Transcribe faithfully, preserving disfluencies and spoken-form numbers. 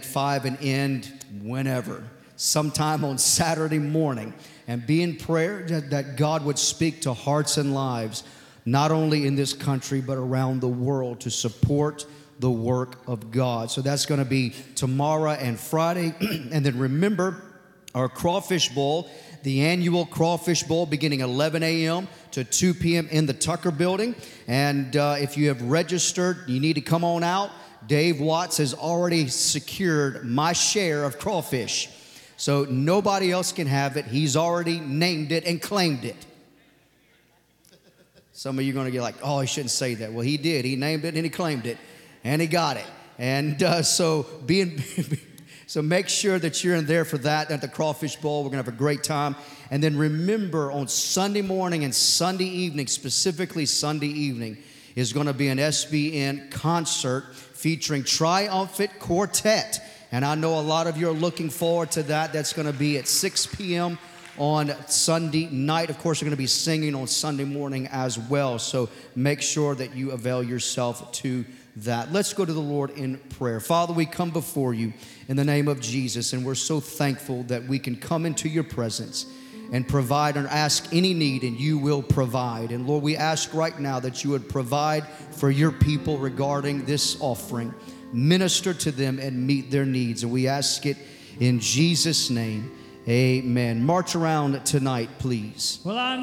five and end whenever, sometime on Saturday morning, and be in prayer that, that God would speak to hearts and lives, not only in this country, but around the world to support the work of God. So that's going to be tomorrow and Friday. And then remember our Crawfish Bowl, the annual Crawfish Bowl, beginning eleven a.m. to two p.m. in the Tucker Building. And uh, if you have registered, you need to come on out. Dave Watts has already secured my share of crawfish. So nobody else can have it. He's already named it and claimed it. Some of you are going to get like, oh, he shouldn't say that. Well, he did. He named it and he claimed it. And he got it. And uh, so being, so make sure that you're in there for that at the Crawfish Bowl. We're going to have a great time. And then remember, on Sunday morning and Sunday evening, specifically Sunday evening, is going to be an S B N concert featuring Triumphant Quartet. And I know a lot of you are looking forward to that. That's going to be at six p.m. on Sunday night. Of course, you're going to be singing on Sunday morning as well. So make sure that you avail yourself to that. Let's go to the Lord in prayer. Father, we come before you in the name of Jesus, and we're so thankful that we can come into your presence and provide and ask any need, and you will provide. And Lord, we ask right now that you would provide for your people regarding this offering. Minister to them and meet their needs. And we ask it in Jesus' name. Amen. March around tonight, please. Well, I